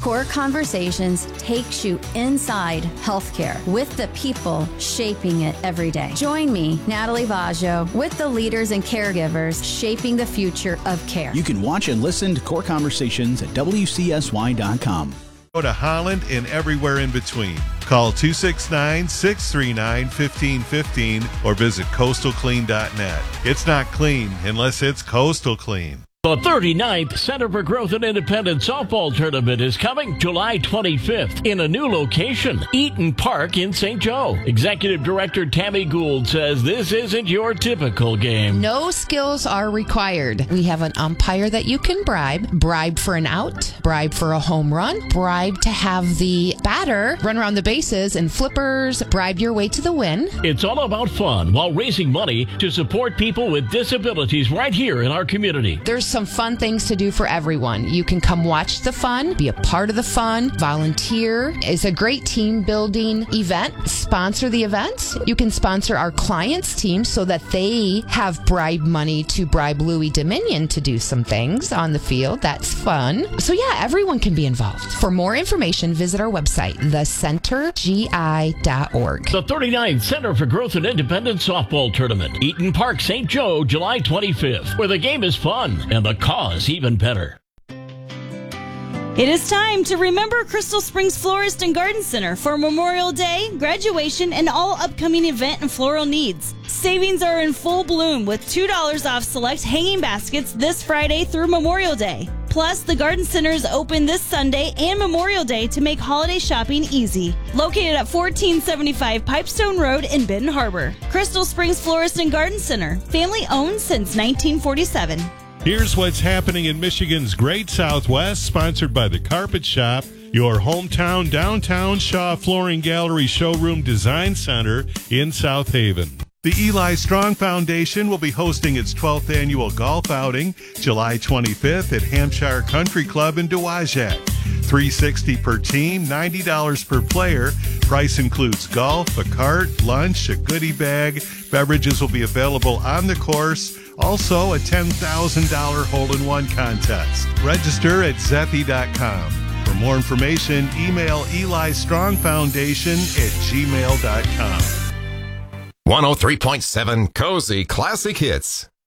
Core Conversations takes you inside healthcare with the people shaping it every day. Join me, Natalie Vaggio, with the leaders and caregivers shaping the future of care. You can watch and listen to Core Conversations at WCSY.com. Go to Holland and everywhere in between. Call 269-639-1515 or visit coastalclean.net. It's not clean unless it's coastal clean. The 39th Center for Growth and Independence Softball Tournament is coming July 25th in a new location, Eaton Park in St. Joe. Executive Director Tammy Gould says this isn't your typical game. No skills are required. We have an umpire that you can bribe for an out, bribe for a home run, bribe to have the batter run around the bases and flippers, bribe your way to the win. It's all about fun while raising money to support people with disabilities right here in our community. There's some fun things to do for everyone. You can come watch the fun, be a part of the fun, volunteer. It's a great team building event. Sponsor the event. You can sponsor our clients' team so that they have bribe money to bribe Louis Dominion to do some things on the field. That's fun. So yeah, everyone can be involved. For more information, visit our website, thecentergi.org. The 39th Center for Growth and Independence Softball Tournament, Eaton Park, St. Joe, July 25th, where the game is fun and the cause even better. It is time to remember Crystal Springs Florist and Garden Center for Memorial Day, graduation, and all upcoming event and floral needs. Savings are in full bloom with $2 off select hanging baskets this Friday through Memorial Day. Plus, the Garden Center is open this Sunday and Memorial Day to make holiday shopping easy. Located at 1475 Pipestone Road in Benton Harbor. Crystal Springs Florist and Garden Center, family owned since 1947. Here's what's happening in Michigan's Great Southwest, sponsored by The Carpet Shop, your hometown downtown Shaw Flooring Gallery Showroom Design Center in South Haven. The Eli Strong Foundation will be hosting its 12th annual golf outing July 25th at Hampshire Country Club in Dowagiac. $360 per team, $90 per player. Price includes golf, a cart, lunch, a goodie bag. Beverages will be available on the course. Also, a $10,000 hole-in-one contest. Register at Zephy.com. For more information, email elistrongfoundation@gmail.com. 103.7 Cozy Classic Hits.